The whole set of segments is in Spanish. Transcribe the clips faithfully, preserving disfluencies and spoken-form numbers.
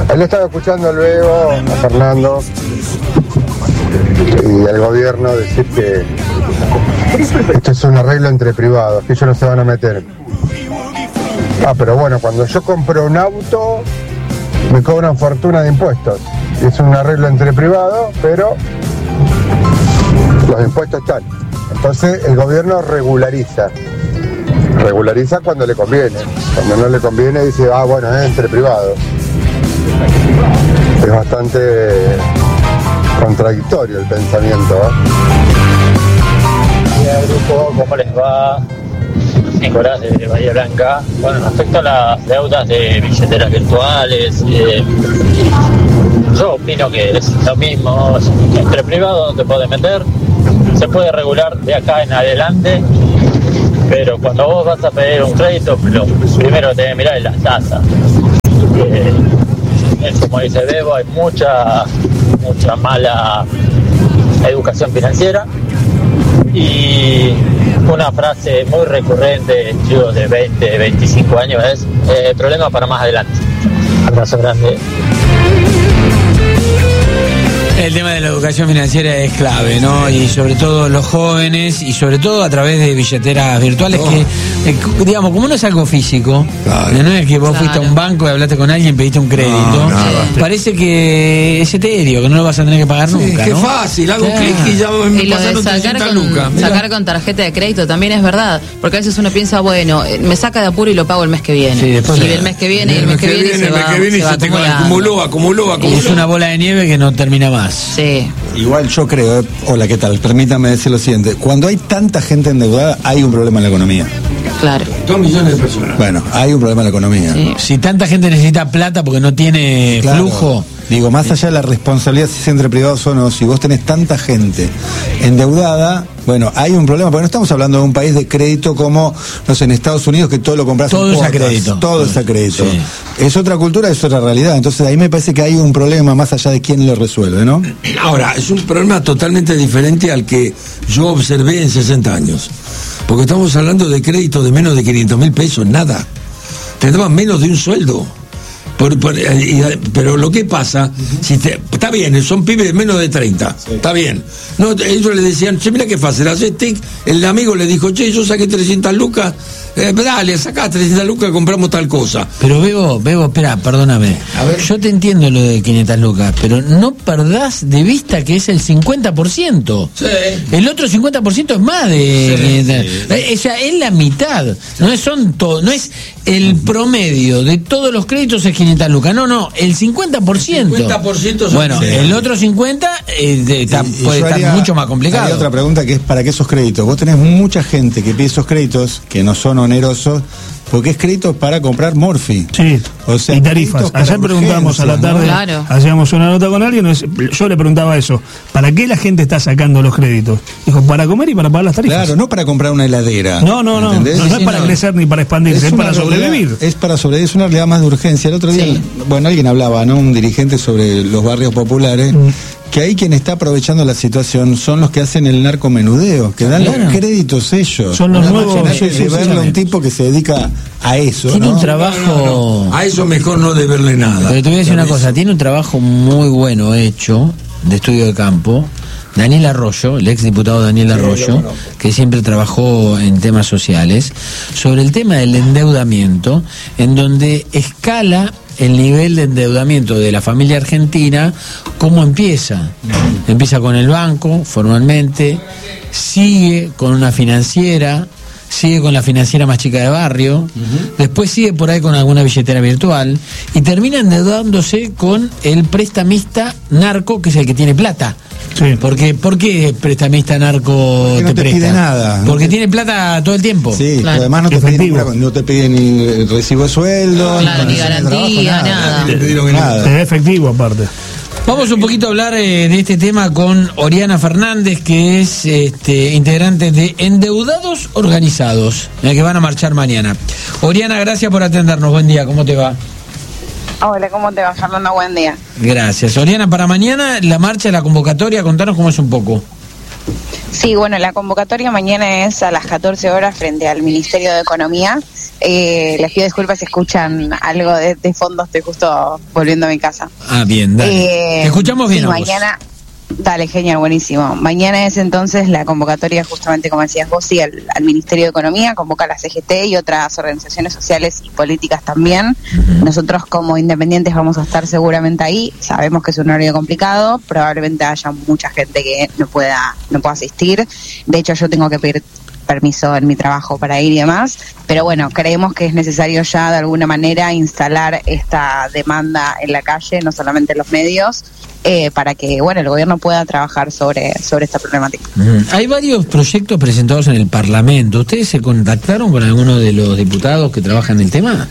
Él estaba escuchando luego a Fernando y al gobierno decir que esto es un arreglo entre privados, que ellos no se van a meter. Ah, pero bueno, cuando yo compro un auto me cobran fortuna de impuestos. Y es un arreglo entre privados, pero los impuestos están. Entonces el gobierno regulariza. Regulariza cuando le conviene. Cuando no le conviene dice, ah, bueno, es entre privados. Es bastante contradictorio el pensamiento, ¿eh? Hola grupo, ¿cómo les va? Nicolás de Bahía Blanca. Bueno, respecto a las deudas de billeteras virtuales, eh, yo opino que es lo mismo. Entre privados no te puedes meter, se puede regular de acá en adelante, pero cuando vos vas a pedir un crédito, lo primero que tenés que mirar es la tasa. Eh, es como dice Bebo, hay mucha, mucha mala educación financiera. Y una frase muy recurrente en chicos de veinte, veinticinco años es eh, problema para más adelante. Abrazo grande. El tema de la educación financiera es clave, ¿no? Y sobre todo los jóvenes, y sobre todo a través de billeteras virtuales, oh. que, eh, digamos, como no es algo físico, claro. no es que vos claro. fuiste a un banco y hablaste con alguien, pediste un crédito, no, no, sí. parece que es etéreo, que no lo vas a tener que pagar sí, nunca, qué ¿no? fácil, hago claro. clic y ya me y pasaron trescientas lucas. Sacar con tarjeta de crédito también es verdad, porque a veces uno piensa, bueno, me saca de apuro y lo pago el mes que viene. Sí, después y el mes que viene, y el mes que viene, el mes que viene, y se te acumuló, acumuló, acumuló. Y es una bola de nieve que no termina más. Sí. Igual yo creo, eh, hola, ¿qué tal? Permítame decir lo siguiente, cuando hay tanta gente endeudada hay un problema en la economía. Claro. Dos millones de personas. Bueno, hay un problema en la economía. Sí. Si tanta gente necesita plata porque no tiene claro. flujo. Digo, más allá de la responsabilidad si es entre privados o no, si vos tenés tanta gente endeudada, bueno, hay un problema, porque no estamos hablando de un país de crédito como, no sé, en Estados Unidos, que todo lo compras todo en es a crédito. Todo es a crédito. Sí. Es otra cultura, es otra realidad. Entonces ahí me parece que hay un problema más allá de quién lo resuelve, ¿no? Ahora, es un problema totalmente diferente al que yo observé en sesenta años. Porque estamos hablando de crédito de menos de quinientos mil pesos, nada. Te daban menos de un sueldo. Por, por, y, pero lo que pasa, si te, está bien, son pibes de menos de treinta, sí. está bien. No, ellos le decían, che, mira qué fácil, hace tic, el amigo le dijo, che, yo saqué trescientas lucas, eh, dale, sacá trescientas lucas, compramos tal cosa. Pero Bebo, Bebo, espera, perdóname. A ver. Yo te entiendo lo de quinientas lucas, pero no perdás de vista que es el cincuenta por ciento. Sí. El otro cincuenta por ciento es más de... Sí, de, sí. O sea, es la mitad, no es, son todo, no es el promedio de todos los créditos es quinientas lucas, no, no, el cincuenta por ciento. El cincuenta por ciento son bueno, sí. el otro cincuenta por ciento eh, está, y, puede y estar haría, mucho más complicado. Hay otra pregunta que es, ¿para qué esos créditos? Vos tenés mucha gente que pide esos créditos que no son onerosos, porque es crédito para comprar morfi. Sí, o sea, y tarifas. Ayer preguntamos a la tarde, ¿no? Claro. Hacíamos una nota con alguien, yo le preguntaba eso, ¿para qué la gente está sacando los créditos? Dijo, para comer y para pagar las tarifas. Claro, no para comprar una heladera. No, no, no, no, no, no es para no. crecer ni para expandirse, es, es para sobrevivir. Realidad, es para sobrevivir, es una realidad más de urgencia. El otro día, sí. bueno, alguien hablaba, ¿no? Un dirigente sobre los barrios populares, mm. que ahí quien está aprovechando la situación son los que hacen el narcomenudeo, que dan claro. los créditos ellos. Son los nuevos. Sí, sí, de verle a un tipo que se dedica a eso. Tiene ¿no? un trabajo. No, no, no. A eso mejor no deberle nada. Pero te voy a decir una cosa, tiene un trabajo muy bueno hecho de estudio de campo. Daniel Arroyo, el ex diputado Daniel Arroyo, que siempre trabajó en temas sociales, sobre el tema del endeudamiento, en donde escala el nivel de endeudamiento de la familia argentina, cómo empieza. Empieza con el banco, formalmente, sigue con una financiera, sigue con la financiera más chica de barrio, uh-huh. después sigue por ahí con alguna billetera virtual, y termina endeudándose con el prestamista narco, que es el que tiene plata. Sí. Porque, ¿por qué prestamista narco Porque te, no te presta? pide nada. Porque no te... tiene plata todo el tiempo. Sí, claro. además no te, pide ni, no te pide ni recibo de sueldo, claro, ni, ni garantía, trabajo, nada. nada. Te nada. Te da efectivo aparte. Vamos un poquito a hablar eh, de este tema con Oriana Fernández, que es este, integrante de Endeudados Organizados, en el que van a marchar mañana. Oriana, gracias por atendernos. Buen día, ¿cómo te va? Hola, ¿cómo te va, Fernando? Buen día. Gracias. Oriana, para mañana la marcha, la convocatoria, contanos cómo es un poco. Sí, bueno, la convocatoria mañana es a las catorce horas frente al Ministerio de Economía. Eh, les pido disculpas si escuchan algo de, de fondo, estoy justo volviendo a mi casa. Ah, bien, dale. Eh, Te escuchamos bien. Sí, mañana, dale, genial, buenísimo. Mañana es entonces la convocatoria, justamente como decías vos, sí, al, al Ministerio de Economía, convoca a la C G T y otras organizaciones sociales y políticas también. Uh-huh. Nosotros como independientes vamos a estar seguramente ahí, sabemos que es un horario complicado, probablemente haya mucha gente que no pueda, no pueda asistir. De hecho, yo tengo que pedir permiso en mi trabajo para ir y demás, pero bueno, creemos que es necesario ya de alguna manera instalar esta demanda en la calle, no solamente en los medios, eh, para que bueno el gobierno pueda trabajar sobre, sobre esta problemática. Mm. Hay varios proyectos presentados en el Parlamento. ¿Ustedes se contactaron con alguno de los diputados que trabajan en el tema?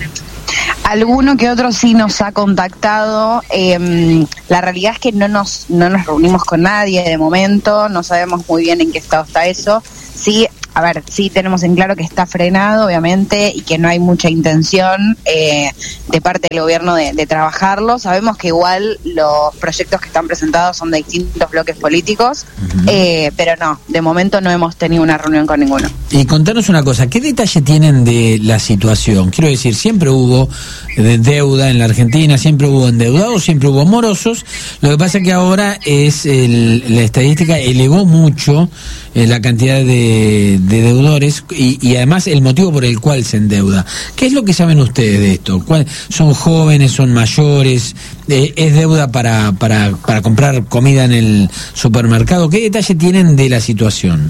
Alguno que otro sí nos ha contactado. Eh, la realidad es que no nos no nos reunimos con nadie de momento, no sabemos muy bien en qué estado está eso. Sí, a ver, sí tenemos en claro que está frenado, obviamente, y que no hay mucha intención eh, de parte del gobierno de, de trabajarlo. Sabemos que igual los proyectos que están presentados son de distintos bloques políticos, uh-huh. eh, pero no, de momento no hemos tenido una reunión con ninguno. Y contanos una cosa, ¿qué detalle tienen de la situación? Quiero decir, siempre hubo de deuda en la Argentina, siempre hubo endeudados, siempre hubo morosos. Lo que pasa es que ahora es el, la estadística elevó mucho eh, la cantidad de, de deudores y, y además el motivo por el cual se endeuda. ¿Qué es lo que saben ustedes de esto? ¿Cuál, ¿Son jóvenes, son mayores? Eh, ¿Es deuda para, para, para comprar comida en el supermercado? ¿Qué detalle tienen de la situación?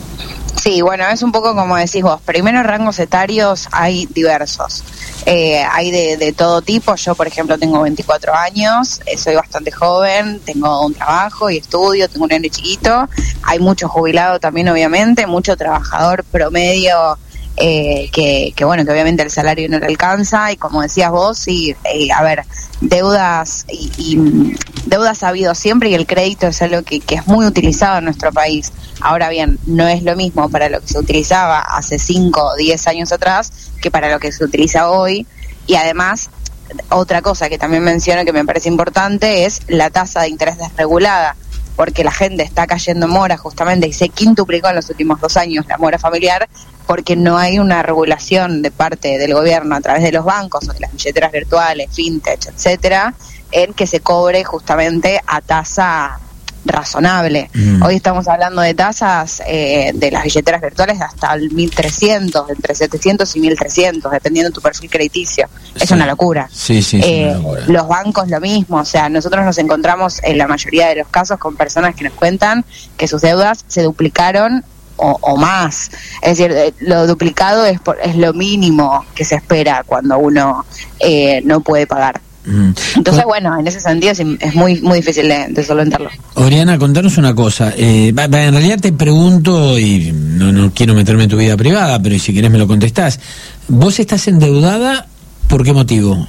Sí, bueno, es un poco como decís vos. Primero, rangos etarios hay diversos. Eh, hay de, de todo tipo. Yo, por ejemplo, tengo veinticuatro años, eh, soy bastante joven, tengo un trabajo y estudio, tengo un nene chiquito. Hay mucho jubilado también, obviamente, mucho trabajador promedio eh, que, que, bueno, que obviamente el salario no le alcanza. Y como decías vos, sí, eh, a ver, deudas y, y deudas ha habido siempre y el crédito es algo que, que es muy utilizado en nuestro país. Ahora bien, no es lo mismo para lo que se utilizaba hace cinco o diez años atrás que para lo que se utiliza hoy. Y además, otra cosa que también menciono que me parece importante es la tasa de interés desregulada, porque la gente está cayendo en mora justamente y se quintuplicó en los últimos dos años la mora familiar porque no hay una regulación de parte del gobierno a través de los bancos o de las billeteras virtuales, fintech, etcétera, en que se cobre justamente a tasa razonable. Mm. Hoy estamos hablando de tasas eh, de las billeteras virtuales hasta el mil trescientos, entre setecientos y mil trescientos, dependiendo de tu perfil crediticio. Es sí. una locura. Sí, sí, eh, es una locura. Los bancos lo mismo, o sea, nosotros nos encontramos en la mayoría de los casos con personas que nos cuentan que sus deudas se duplicaron o, o más. Es decir, lo duplicado es, por, es lo mínimo que se espera cuando uno eh, no puede pagar. Entonces, bueno, en ese sentido es, es muy muy difícil de, de solventarlo. Oriana, contanos una cosa. Eh, en realidad te pregunto, y no, no quiero meterme en tu vida privada, pero si querés me lo contestás. ¿Vos estás endeudada? ¿Por qué motivo?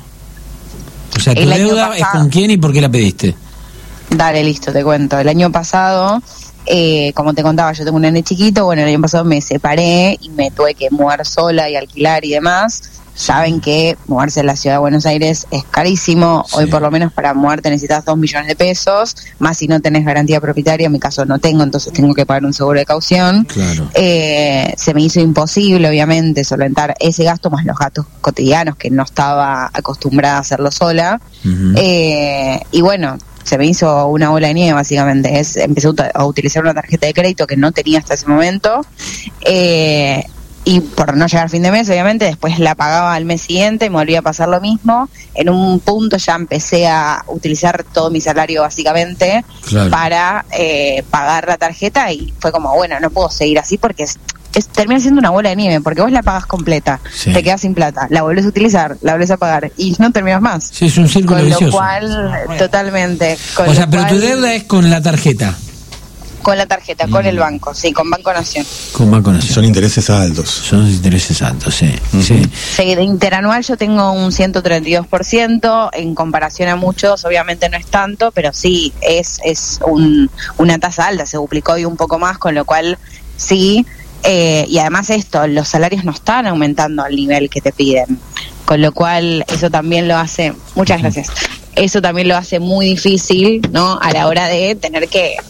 O sea, ¿tu el deuda pasado, es con quién y por qué la pediste? Dale, listo, te cuento. El año pasado, eh, como te contaba, yo tengo un nene chiquito. Bueno, el año pasado me separé y me tuve que mudar sola y alquilar y demás. Saben que moverse en la ciudad de Buenos Aires es carísimo. Sí. Hoy por lo menos para moverte necesitas dos millones de pesos, más si no tenés garantía propietaria. En mi caso no tengo, entonces tengo que pagar un seguro de caución. Claro. Eh, se me hizo imposible, obviamente, solventar ese gasto más los gastos cotidianos que no estaba acostumbrada a hacerlo sola. Uh-huh. eh, y bueno, se me hizo una bola de nieve básicamente. Es, empecé a utilizar una tarjeta de crédito que no tenía hasta ese momento. Eh... Y por no llegar a fin de mes, obviamente, después la pagaba al mes siguiente y me volvía a pasar lo mismo. En un punto ya empecé a utilizar todo mi salario, básicamente, claro, para eh, pagar la tarjeta y fue como, bueno, no puedo seguir así porque es, es, termina siendo una bola de nieve, porque vos la pagas completa, sí, te quedas sin plata, la volvés a utilizar, la volvés a pagar y no terminas más. Sí, es un círculo con vicioso. Lo cual, totalmente. Con o sea, pero cual, tu deuda es con la tarjeta. Con la tarjeta, con mm. el banco, sí, con Banco Nación. Con Banco Nación. Son intereses altos. Son intereses altos, sí. Uh-huh. sí. Sí, de interanual yo tengo un ciento treinta y dos por ciento, en comparación a muchos, obviamente no es tanto, pero sí, es es un, una tasa alta, se duplicó y un poco más, con lo cual sí, eh, y además esto, los salarios no están aumentando al nivel que te piden, con lo cual eso también lo hace, muchas gracias, eso también lo hace muy difícil, ¿no?, a la hora de tener que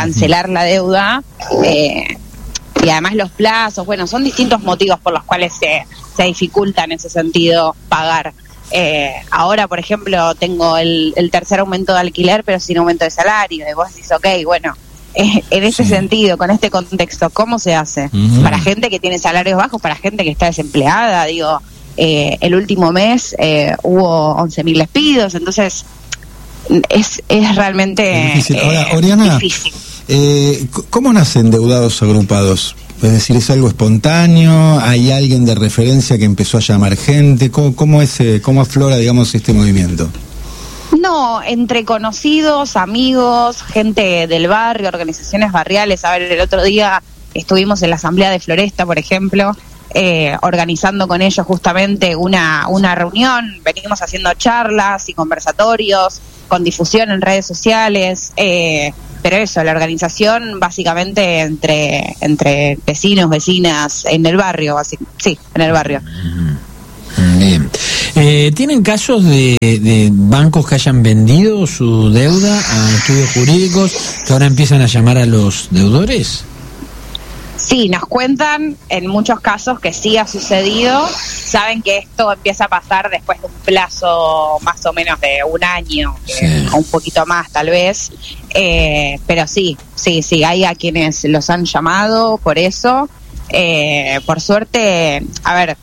cancelar la deuda, eh, y además los plazos, bueno, son distintos motivos por los cuales se, se dificulta en ese sentido pagar. Eh, ahora, por ejemplo, tengo el, el tercer aumento de alquiler, pero sin aumento de salario, y vos decís, ok, bueno, eh, en ese sí. sentido, con este contexto, ¿cómo se hace? Uh-huh. Para gente que tiene salarios bajos, para gente que está desempleada, digo, eh, el último mes eh, hubo once mil despidos, entonces es, es realmente es difícil. Ahora, eh, Oriana, difícil. Eh, ¿Cómo nacen endeudados agrupados? Es decir, ¿es algo espontáneo? ¿Hay alguien de referencia que empezó a llamar gente? ¿Cómo, cómo, es, cómo aflora, digamos, este movimiento? No, entre conocidos, amigos, gente del barrio, organizaciones barriales. A ver, el otro día estuvimos en la Asamblea de Floresta, por ejemplo, eh, organizando con ellos justamente una, una reunión. Venimos haciendo charlas y conversatorios con difusión en redes sociales, eh, pero eso, la organización básicamente entre entre vecinos, vecinas, en el barrio, así, sí, en el barrio. Bien. Eh, ¿Tienen casos de, de bancos que hayan vendido su deuda a estudios jurídicos que ahora empiezan a llamar a los deudores? Sí, nos cuentan en muchos casos que sí ha sucedido. Saben que esto empieza a pasar después de un plazo más o menos de un año, sí. eh, o un poquito más tal vez. Eh, pero sí, sí, sí, hay a quienes los han llamado por eso. Eh, por suerte, a ver,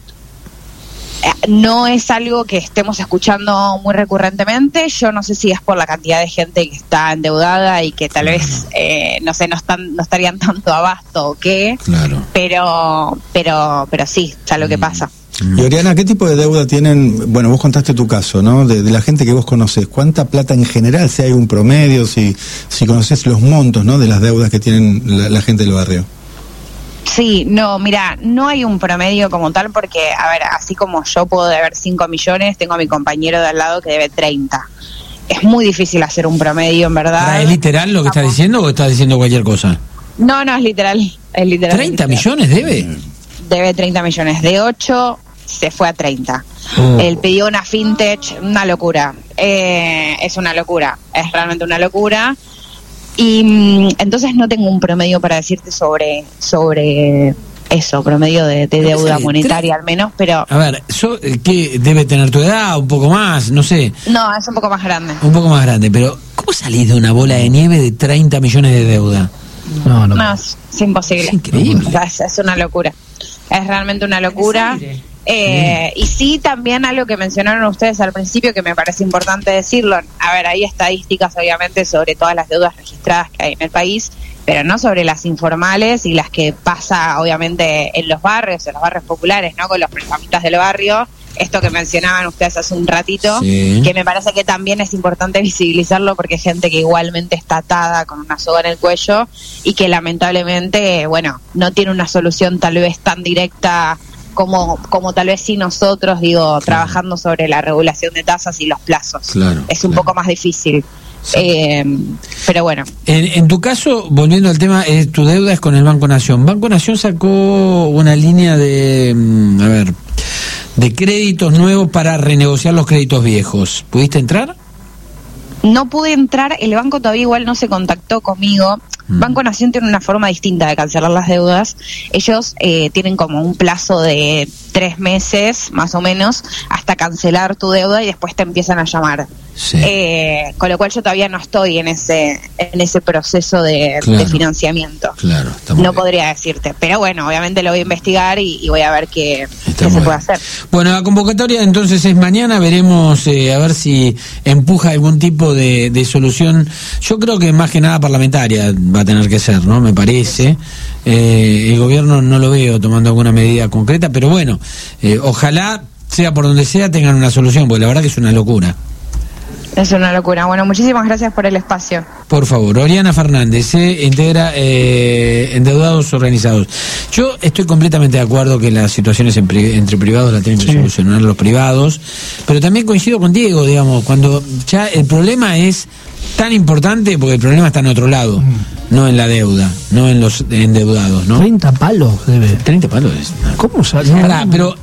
no es algo que estemos escuchando muy recurrentemente. Yo no sé si es por la cantidad de gente que está endeudada y que tal vez eh, no sé, no están, no estarían tanto abasto o qué. Claro. Pero, pero, pero sí, es algo que pasa. Y Oriana, ¿qué tipo de deuda tienen? Bueno, vos contaste tu caso, ¿no? De, de la gente que vos conocés. ¿Cuánta plata en general, si hay un promedio, si, si conocés los montos, ¿no? De las deudas que tienen la, la gente del barrio. Sí, no, mira, no hay un promedio como tal porque, a ver, así como yo puedo deber cinco millones, tengo a mi compañero de al lado que debe treinta. Es muy difícil hacer un promedio, en verdad. ¿Es literal lo que estás diciendo o estás diciendo cualquier cosa? No, no, es literal. Es literal ¿treinta millones debe? Debe treinta millones. De ocho se fue a treinta. Oh. Él pidió una fintech, una locura. Eh, es una locura, es realmente una locura. Y entonces no tengo un promedio para decirte sobre sobre eso, promedio de, de deuda monetaria al menos, pero... A ver, ¿qué debe tener tu edad? ¿Un poco más? No sé. No, es un poco más grande. Un poco más grande, pero ¿cómo salís de una bola de nieve de treinta millones de deuda? No, no. No, es, es imposible. Es increíble. O sea, es, es una locura. Es realmente una locura. Eh, y sí, también algo que mencionaron ustedes al principio que me parece importante decirlo. A ver, hay estadísticas obviamente sobre todas las deudas registradas que hay en el país, pero no sobre las informales y las que pasa obviamente en los barrios, en los barrios populares, ¿no? Con los prestamistas del barrio. Esto que mencionaban ustedes hace un ratito, sí. Que me parece que también es importante visibilizarlo porque hay gente que igualmente está atada con una soga en el cuello y que lamentablemente, bueno, no tiene una solución tal vez tan directa como como tal vez sí nosotros, digo, claro. Trabajando sobre la regulación de tasas y los plazos. Claro, es un claro. poco más difícil. Sí. Eh, pero bueno. En, en tu caso, volviendo al tema, eh, tu deuda es con el Banco Nación. Banco Nación sacó una línea de, a ver, de créditos nuevos para renegociar los créditos viejos. ¿Pudiste entrar? No pude entrar, el banco todavía igual no se contactó conmigo. Banco Nación tiene una forma distinta de cancelar las deudas. Ellos eh, tienen como un plazo de tres meses, más o menos, hasta cancelar tu deuda y después te empiezan a llamar. Sí. Eh, con lo cual yo todavía no estoy en ese en ese proceso de, claro. de financiamiento. Claro, no bien. Podría decirte. Pero bueno, obviamente lo voy a investigar y, y voy a ver qué, qué se puede hacer. Bueno, la convocatoria entonces es mañana. Veremos eh, a ver si empuja algún tipo de, de solución. Yo creo que más que nada parlamentaria va a tener que ser, ¿no? Me parece. Eh, el gobierno no lo veo tomando alguna medida concreta, pero bueno, eh, ojalá, sea por donde sea, tengan una solución, porque la verdad que es una locura. Es una locura. Bueno, muchísimas gracias por el espacio. Por favor, Oriana Fernández, se eh, integra eh, Endeudados Organizados. Yo estoy completamente de acuerdo que las situaciones en pri- entre privados las tienen que sí. solucionar los privados, pero también coincido con Diego, digamos, cuando ya el problema es tan importante, porque el problema está en otro lado, mm. no en la deuda, no en los endeudados, ¿no? treinta palos debe. treinta palos es. ¿Cómo sale? Pará, pero eh,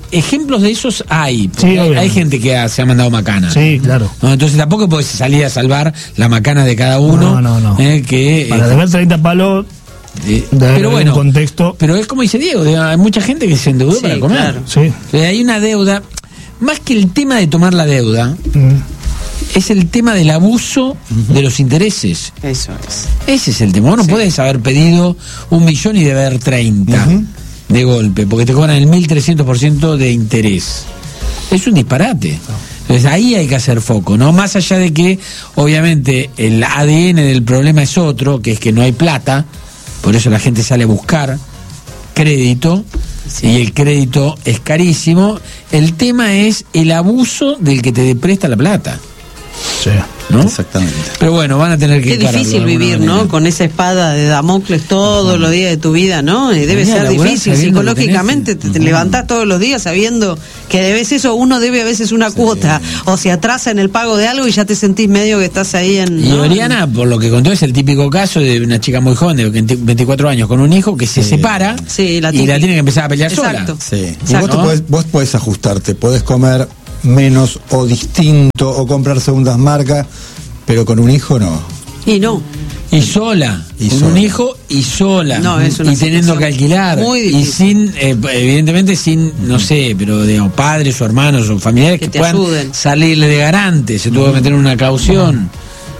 ejemplos de esos hay. Sí, hay, hay gente que ha, se ha mandado macana. Sí, claro. ¿No? Entonces tampoco puedes salir a salvar la macana de cada uno. No, no, no. Eh, que, Para eh, deber treinta palos, eh, debe pero bueno, un contexto. Pero es como dice Diego, hay mucha gente que se endeudó Sí, para comer. claro. Sí. Eh, hay una deuda, más que el tema de tomar la deuda, Mm. es el tema del abuso uh-huh. de los intereses. Eso es. Ese es el tema. Vos no Sí. podés haber pedido un millón y deber treinta uh-huh. de golpe, porque te cobran el mil trescientos por ciento de interés. Es un disparate. Entonces ahí hay que hacer foco, ¿no? Más allá de que, obviamente, el A D N del problema es otro, que es que no hay plata, por eso la gente sale a buscar crédito, sí. y el crédito es carísimo. El tema es el abuso del que te presta la plata. Sí. ¿No? Exactamente. Pero bueno, van a tener que... Qué difícil vivir, ¿no? Con esa espada de Damocles todos uh-huh. los días de tu vida, ¿no? Y debe ser difícil psicológicamente. Te, te uh-huh. levantás todos los días sabiendo que debes eso. Uno debe a veces una sí. cuota o se atrasa en el pago de algo y ya te sentís medio que estás ahí en... Y ¿no? Oriana, por lo que contó, es el típico caso de una chica muy joven de veinticuatro años con un hijo que se sí. separa sí, la y la tiene que empezar a pelear Exacto. sola. Sí. Y vos, te podés, vos podés ajustarte, podés comer menos o distinto o comprar segundas marcas, pero con un hijo no. Y no. Y sola, y con sola. Un hijo y sola, no, es una y teniendo que alquilar, y sin, eh, evidentemente sin, no sé, pero digamos, padres o hermanos o familiares que, que puedan ayuden. Salirle de garante, se tuvo que meter en una caución.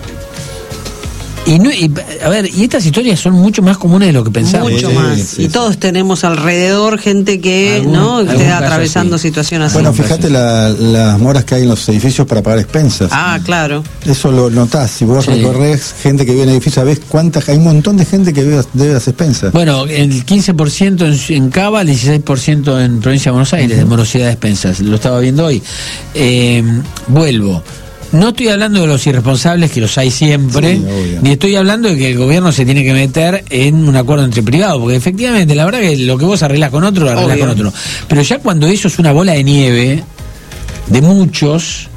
Y, no, y a ver, y estas historias son mucho más comunes de lo que pensamos. Mucho sí, más. Sí, y sí. Todos tenemos alrededor gente que algún, no esté atravesando sí. situaciones así. Bueno, fíjate la, las moras que hay en los edificios para pagar expensas. Ah, claro. Eso lo notás. Si vos sí. recorres gente que vive en edificios, ves cuántas, hay un montón de gente que debe, debe las expensas. Bueno, el quince por ciento en, en Cava, el dieciséis por ciento en Provincia de Buenos Aires, uh-huh. de morosidad de expensas. Lo estaba viendo hoy. Eh, vuelvo. No estoy hablando de los irresponsables, que los hay siempre, sí, ni estoy hablando de que el gobierno se tiene que meter en un acuerdo entre privados, porque efectivamente, la verdad que lo que vos arreglás con otro, lo arreglás obvio. Con otro. Pero ya cuando eso es una bola de nieve de muchos,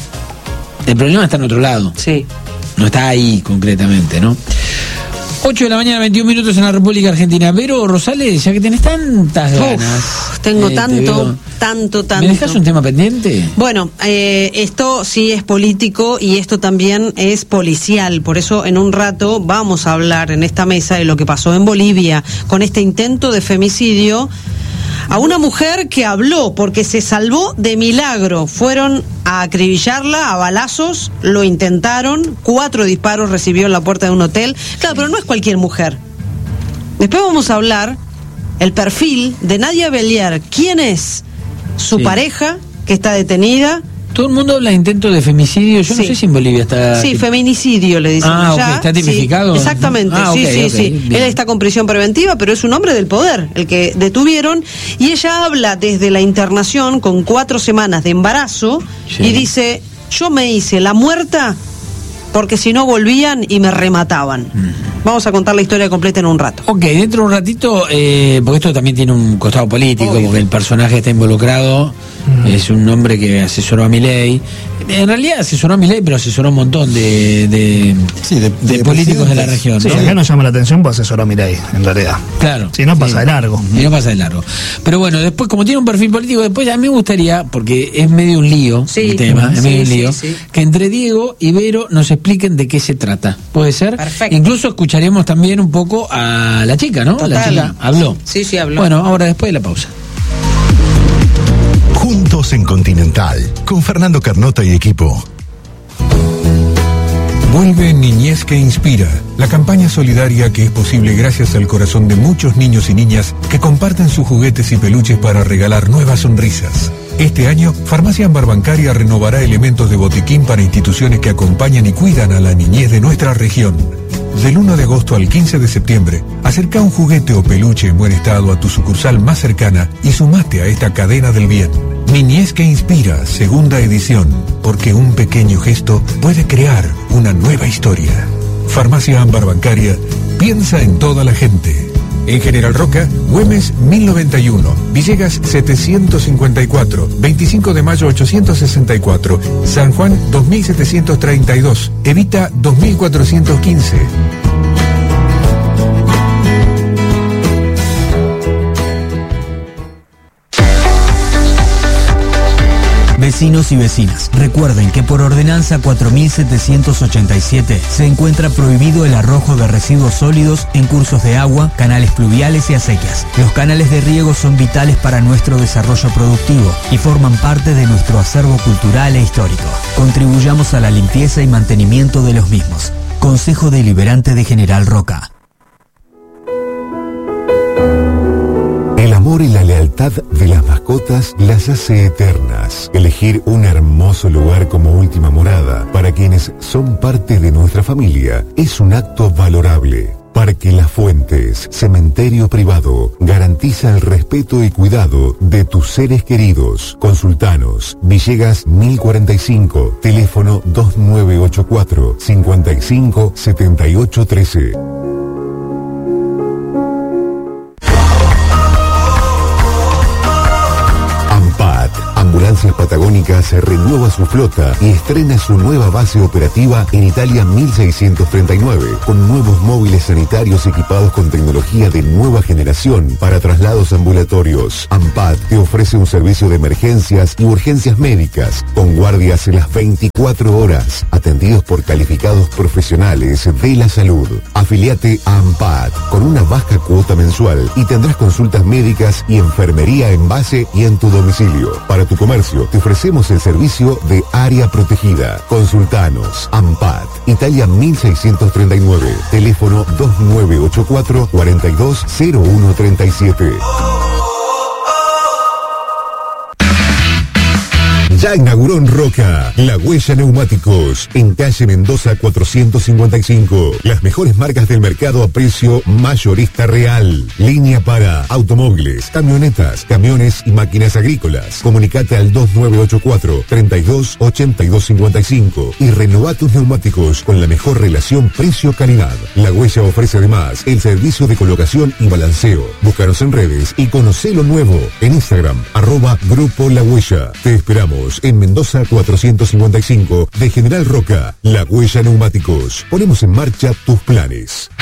el problema está en otro lado. Sí. No está ahí concretamente, ¿no? ocho de la mañana, veintiún minutos en la República Argentina. Vero Rosales, ya que tenés tantas ganas. Uf, tengo eh, tanto, tanto, tanto. ¿Me dejás un tema pendiente? Bueno, eh, esto sí es político y esto también es policial. Por eso en un rato vamos a hablar en esta mesa de lo que pasó en Bolivia con este intento de femicidio a una mujer que habló porque se salvó de milagro. Fueron a acribillarla a balazos, lo intentaron, cuatro disparos recibió en la puerta de un hotel. Claro, pero no es cualquier mujer. Después vamos a hablar el perfil de Nadia Belier. ¿Quién es su sí. pareja que está detenida? Todo el mundo habla de intento de femicidio. Yo sí. no sé si en Bolivia está... Sí, feminicidio le dicen. Ah, ya. Okay. ¿Está tipificado? Sí, exactamente, ah, sí, okay, sí, okay. sí. Bien. Él está con prisión preventiva, pero es un hombre del poder, el que detuvieron. Y ella habla desde la internación con cuatro semanas de embarazo sí. y dice, yo me hice la muerta porque si no volvían y me remataban. Mm. Vamos a contar la historia completa en un rato. Ok, dentro de un ratito, eh, porque esto también tiene un costado político, Obvio. Porque el personaje está involucrado, mm. es un hombre que asesoró a Milei. En realidad asesoró a Milei, pero asesoró a un montón de, de, sí, de, de, de políticos de la región. Sí, ¿no? acá nos llama la atención pues asesoró a Milei, en realidad. Claro. Si no pasa sí. de largo. Si no pasa de largo. Pero bueno, después, como tiene un perfil político, después a mí me gustaría, porque es medio un lío sí. el tema, es sí, medio un sí, lío, sí. que entre Diego y Vero nos expliquen de qué se trata. ¿Puede ser? Perfecto. Incluso escucharemos también un poco a la chica, ¿no? Total. La chica habló. Sí, sí, habló. Bueno, ahora después de la pausa. Juntos en Continental, con Fernando Carnota y equipo. Vuelve Niñez que Inspira, la campaña solidaria que es posible gracias al corazón de muchos niños y niñas que comparten sus juguetes y peluches para regalar nuevas sonrisas. Este año, Farmacia Ámbar Bancaria renovará elementos de botiquín para instituciones que acompañan y cuidan a la niñez de nuestra región. Del uno de agosto al quince de septiembre, acerca un juguete o peluche en buen estado a tu sucursal más cercana y sumate a esta cadena del bien. Niñez que Inspira, segunda edición, porque un pequeño gesto puede crear una nueva historia. Farmacia Ámbar Bancaria, piensa en toda la gente. En General Roca, Güemes mil noventa y uno, Villegas setecientos cincuenta y cuatro, veinticinco de mayo ochocientos sesenta y cuatro, San Juan dos mil setecientos treinta y dos, Evita dos mil cuatrocientos quince. Vecinos y vecinas, recuerden que por ordenanza cuatro mil setecientos ochenta y siete se encuentra prohibido el arrojo de residuos sólidos en cursos de agua, canales pluviales y acequias. Los canales de riego son vitales para nuestro desarrollo productivo y forman parte de nuestro acervo cultural e histórico. Contribuyamos a la limpieza y mantenimiento de los mismos. Consejo Deliberante de General Roca. El amor y la lealtad de las mascotas las hace eternas. Elegir un hermoso lugar como última morada para quienes son parte de nuestra familia es un acto valorable. Parque Las Fuentes, cementerio privado, garantiza el respeto y cuidado de tus seres queridos. Consultanos, Villegas mil cuarenta y cinco, teléfono dos nueve ocho cuatro, cinco cinco, siete ocho uno tres. Ambulancias Patagónicas renueva su flota y estrena su nueva base operativa en Italia mil seiscientos treinta y nueve, con nuevos móviles sanitarios equipados con tecnología de nueva generación para traslados ambulatorios. AMPAT te ofrece un servicio de emergencias y urgencias médicas, con guardias en las veinticuatro horas, atendidos por calificados profesionales de la salud. Afiliate a AMPAT con una baja cuota mensual y tendrás consultas médicas y enfermería en base y en tu domicilio. Para tu comercio te ofrecemos el servicio de área protegida. Consultanos. AMPAT, Italia mil seiscientos treinta y nueve, teléfono dos nueve ocho cuatro, cuatro dos cero uno tres siete. Ya inauguró en Roca La Huella Neumáticos, en calle Mendoza cuatrocientos cincuenta y cinco. Las mejores marcas del mercado a precio mayorista real. Línea para automóviles, camionetas, camiones y máquinas agrícolas. Comunicate al dos nueve ocho cuatro, treinta y dos, ochenta y dos cincuenta y cinco y renová tus neumáticos con la mejor relación precio-calidad. La Huella ofrece además el servicio de colocación y balanceo. Búscanos en redes y conocé lo nuevo en Instagram, arroba Grupo La Huella. Te esperamos en Mendoza cuatrocientos cincuenta y cinco de General Roca. La Huella Neumáticos. Ponemos en marcha tus planes.